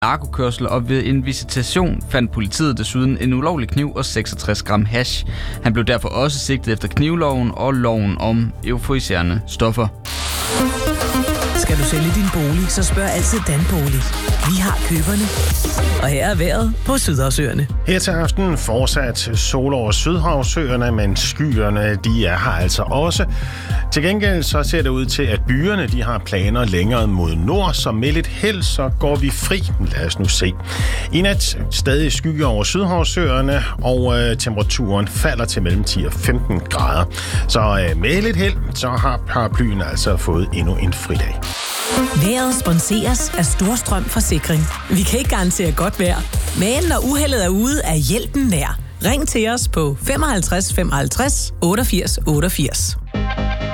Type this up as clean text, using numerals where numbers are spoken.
narkokørsel, og ved en visitation fandt politiet desuden en ulovlig kniv og 66 gram hash. Han blev derfor også sigtet efter knivloven og loven om euforiserende stoffer. Skal du sælge din bolig, så spørg altid Danbolig. Vi har køberne. Og her er vejret på Sydhavsøerne. Her til aften fortsat sol over Sydhavsøerne, men skyerne de er her altså også. Til gengæld så ser det ud til, at byerne de har planer længere mod nord, så med lidt held så går vi fri. Lad os nu se. I nat stadig skyer over Sydhavsøerne, og temperaturen falder til mellem 10 og 15 grader. Så med lidt held, så har paraplyen altså fået endnu en fridag. Vejret sponseres af Storstrøm Forsikring. Vi kan ikke garantere godt vejr, men når uheldet er ude, er hjælpen nær. Ring til os på 55 55 88 88.